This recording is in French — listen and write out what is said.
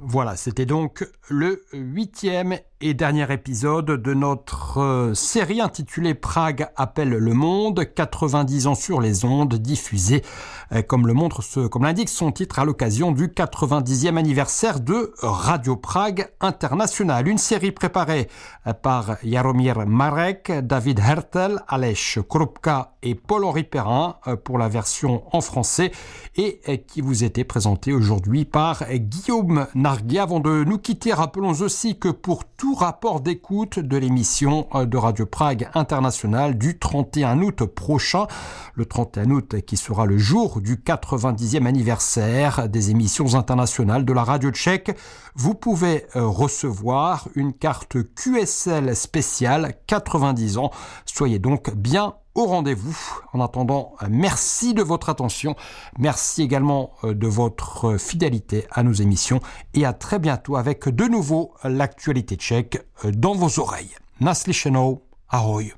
Voilà, c'était donc le 8e et dernier épisode de notre série intitulée Prague appelle le monde, 90 ans sur les ondes, diffusée comme l'indique son titre à l'occasion du 90e anniversaire de Radio Prague International. Une série préparée par Jaromír Marek, David Hertel, Aleš Krupka et Paul-Henri Perrin pour la version en français et qui vous était présentée aujourd'hui par Guillaume Nargui. Avant de nous quitter, rappelons aussi que pour tout rapport d'écoute de l'émission de Radio Prague International du 31 août prochain, le 31 août qui sera le jour du 90e anniversaire des émissions internationales de la radio tchèque, vous pouvez recevoir une carte QSL spéciale 90 ans. Soyez donc bien au rendez-vous. En attendant, merci de votre attention. Merci également de votre fidélité à nos émissions et à très bientôt avec de nouveau l'actualité tchèque dans vos oreilles. Naslyšenou, ahoj.